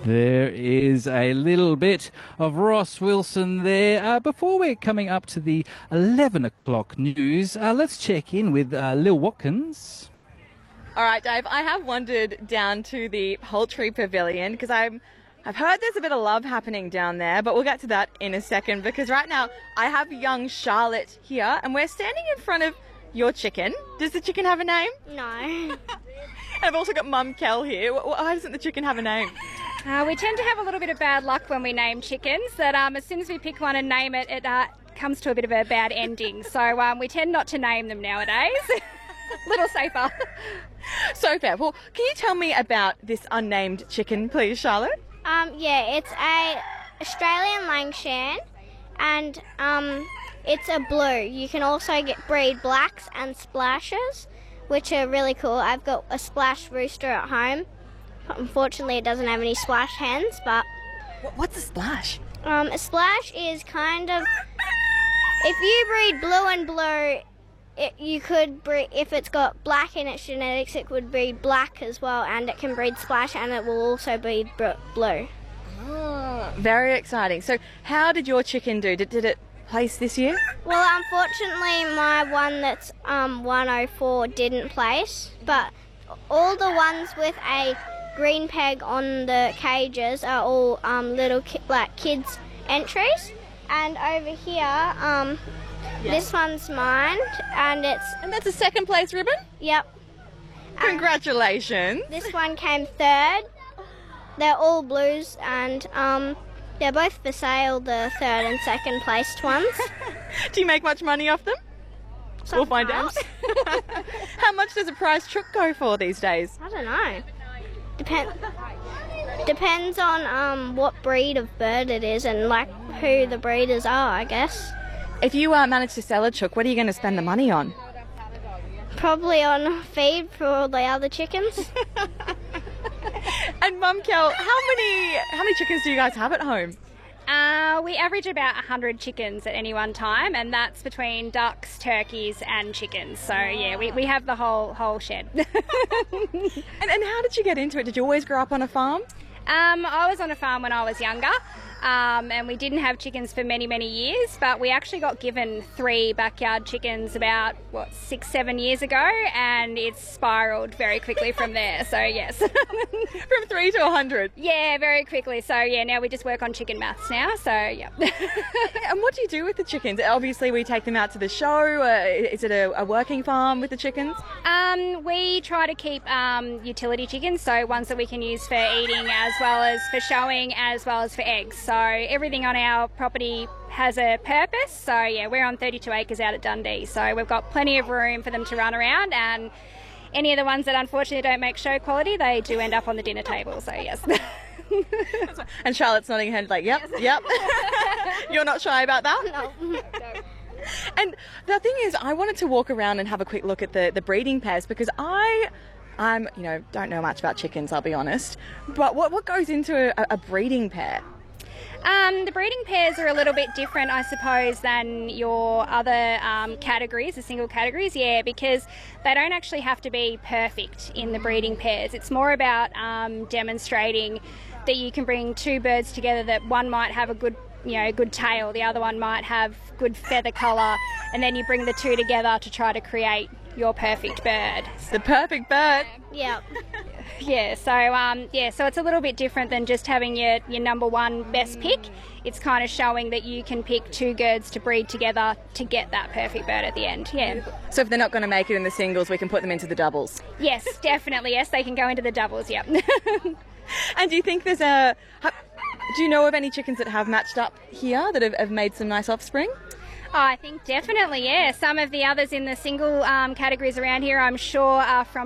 There is a little bit of Ross Wilson there. Before we're coming up to the 11 o'clock news, let's check in with Lil Watkins. All right, Dave, I have wandered down to the poultry pavilion because I've heard there's a bit of love happening down there, but we'll get to that in a second because right now I have young Charlotte here and we're standing in front of your chicken. Does the chicken have a name? No. And I've also got Mum Kel here. Why doesn't the chicken have a name? We tend to have a little bit of bad luck when we name chickens, that as soon as we pick one and name it, it comes to a bit of a bad ending. So we tend not to name them nowadays. Little safer. So fair. Well, can you tell me about this unnamed chicken, please, Charlotte? Yeah, it's a Australian Langshan, and it's a blue. You can also breed blacks and splashes, which are really cool. I've got a splash rooster at home. Unfortunately, it doesn't have any splash hens, but... What's a splash? A splash is kind of... If you breed blue and blue, you could breed... If it's got black in its genetics, it would breed black as well, and it can breed splash, and it will also breed blue. Oh, very exciting. So how did your chicken do? Did it place this year? Well, unfortunately, my one that's 104 didn't place, but all the ones with a green peg on the cages are all little kids entries, and over here this one's mine, and that's a second place ribbon? Yep. Congratulations. This one came third. They're all blues, and they're both for sale, the third and second placed ones. Do you make much money off them? Sometimes. We'll find out. How much does a prize chook go for these days? I don't know. Depends on what breed of bird it is and who the breeders are, I guess. If you manage to sell a chook, what are you going to spend the money on? Probably on feed for all the other chickens. And Mum Kel, how many chickens do you guys have at home? We average about 100 chickens at any one time, and that's between ducks, turkeys and chickens. So yeah, we have the whole shed. And how did you get into it? Did you always grow up on a farm? I was on a farm when I was younger, and we didn't have chickens for many years, but we actually got given 3 backyard chickens about 6-7 years ago, and it's spiraled very quickly from there. So yes. From 3 to 100? Yeah, very quickly. So yeah, now we just work on chicken maths now, so yeah. And what do you do with the chickens? Obviously we take them out to the show. Is it a working farm with the chickens? We try to keep utility chickens, so ones that we can use for eating as well as for showing as well as for eggs. So everything on our property has a purpose. So yeah, we're on 32 acres out at Dundee, so we've got plenty of room for them to run around, and any of the ones that unfortunately don't make show quality, they do end up on the dinner table, so yes. And Charlotte's nodding her head like, yep. You're not shy about that? No. And the thing is, I wanted to walk around and have a quick look at the breeding pairs, because I'm don't know much about chickens, I'll be honest. But what goes into a breeding pair? The breeding pairs are a little bit different, I suppose, than your other categories, the single categories, yeah, because they don't actually have to be perfect in the breeding pairs. It's more about demonstrating that you can bring 2 birds together, that one might have a good tail, the other one might have good feather colour, and then you bring the 2 together to try to create your perfect bird. The perfect bird? Yep. Yeah, so it's a little bit different than just having your number one best pick. It's kind of showing that you can pick 2 birds to breed together to get that perfect bird at the end, yeah. So if they're not going to make it in the singles, we can put them into the doubles? Yes, definitely, yes, they can go into the doubles, yep. And do you think do you know of any chickens that have matched up here, that have made some nice offspring? Oh, I think definitely, yeah. Some of the others in the single categories around here, I'm sure, are from